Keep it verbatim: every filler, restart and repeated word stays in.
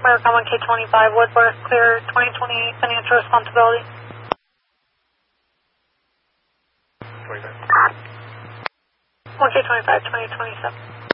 Americon one K twenty-five, Woodworth, clear twenty twenty-eight financial responsibility. twenty-five. one K twenty-five, twenty twenty-seven.